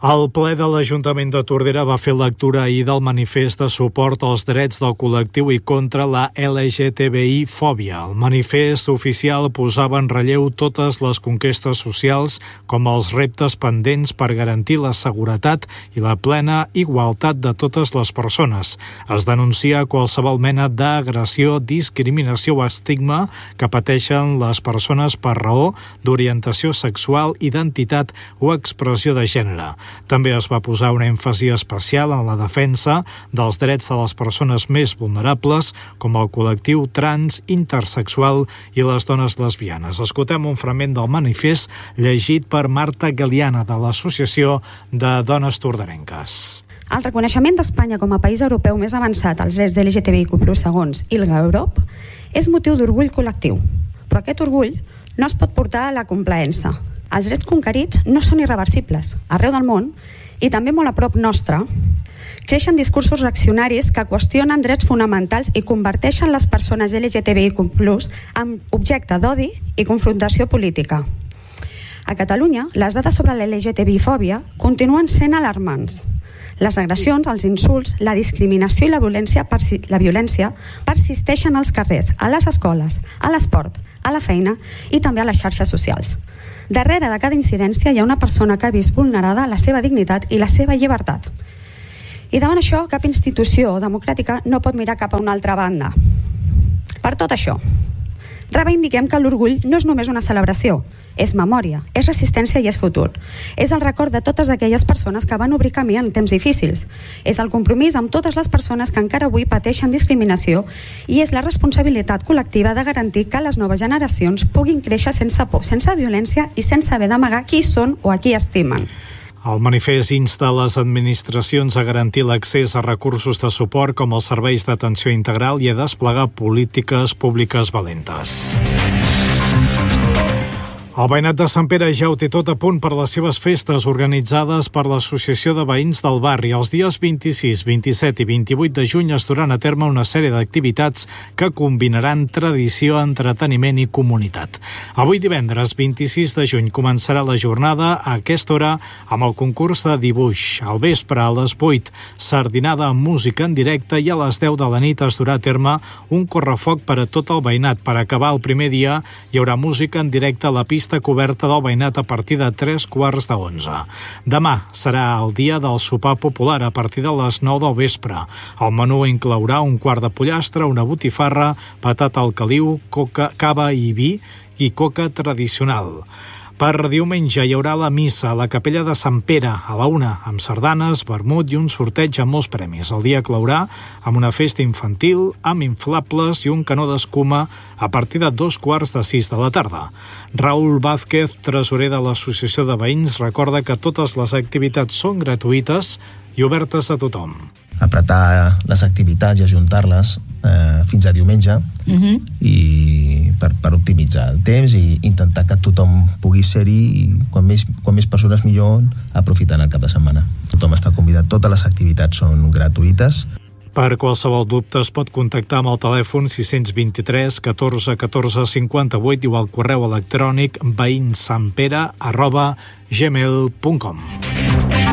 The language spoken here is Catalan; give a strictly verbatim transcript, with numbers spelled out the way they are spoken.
El ple de l'Ajuntament de Tordera va fer lectura ahir del manifest de suport als drets del col·lectiu i contra la L G T B I fòbia. El manifest oficial posava en relleu totes les conquestes socials com els reptes pendents per garantir la seguretat i la plena igualtat de totes les persones. Es denuncia qualsevol mena d'agressió, discriminació o estigma que pateixen les persones per raó d'orientació sexual, identitat o expressió de gènere. També es va posar un èmfasi especial en la defensa dels drets de les persones més vulnerables, com el col·lectiu trans, intersexual i les dones lesbianes. Escoltem un fragment del manifest llegit per Marta Galiana, de l'Associació de Dones Torderenques. El reconeixement d'Espanya com a país europeu més avançat als drets L G T B I plus, segons I L G A Europe, és motiu d'orgull col·lectiu. Però aquest orgull no es pot portar a la complaença. Els drets conquerits no són irreversibles. Arreu del món, i també molt a prop nostre, creixen discursos reaccionaris que qüestionen drets fonamentals i converteixen les persones L G T B I plus en objecte d'odi i confrontació política. A Catalunya, les dades sobre la L G T B I fòbia continuen sent alarmants. Les agressions, els insults, la discriminació i la violència, persi- la violència persisteixen als carrers, a les escoles, a l'esport, a la feina i també a les xarxes socials. Darrere de cada incidència hi ha una persona que ha vist vulnerada la seva dignitat i la seva llibertat. I davant això, cap institució democràtica no pot mirar cap a una altra banda. Per tot això, reivindiquem que l'orgull no és només una celebració, és memòria, és resistència i és futur. És el record de totes aquelles persones que van obrir camí en temps difícils. És el compromís amb totes les persones que encara avui pateixen discriminació i és la responsabilitat col·lectiva de garantir que les noves generacions puguin créixer sense por, sense violència i sense haver d'amagar qui són o a qui estimen. El manifest insta les administracions a garantir l'accés a recursos de suport com els serveis d'atenció integral i a desplegar polítiques públiques valentes. El veïnat de Sant Pere ja ho té tot a punt per les seves festes organitzades per l'Associació de Veïns del Barri. Els dies vint-i-sis, vint-i-set i vint-i-vuit de juny es duran a terme una sèrie d'activitats que combinaran tradició, entreteniment i comunitat. Avui divendres vint-i-sis de juny començarà la jornada a aquesta hora amb el concurs de dibuix. Al vespre a les vuit, sardinada amb música en directe i a les deu de la nit es durà a terme un correfoc per a tot el veïnat. Per acabar el primer dia hi haurà música en directe a la pista coberta del veïnat a partir de tres quarts de onze. Demà serà el dia del sopar popular a partir de les nou del vespre. El menú inclourà un quart de pollastre, una botifarra, patata al caliu, coca, cava i vi i coca tradicional. Per diumenge hi haurà la missa a la capella de Sant Pere a la una, amb sardanes, vermut i un sorteig amb molts premis. El dia claurà amb una festa infantil, amb inflables i un canó d'escuma a partir de dos quarts de sis de la tarda. Raül Vázquez, tresorer de l'Associació de Veïns, recorda que totes les activitats són gratuïtes i obertes a tothom. Apretar les activitats i ajuntar-les eh, fins a diumenge uh-huh. i per, per optimitzar el temps i intentar que tothom pugui ser-hi i quan més, quan més persones millor aprofitant el cap de setmana. Tothom està convidat, totes les activitats són gratuïtes. Per qualsevol dubte es pot contactar amb el telèfon sis dos tres, catorze, catorze, cinquanta-vuit i o al correu electrònic veïnsampere arroba gmail punt com.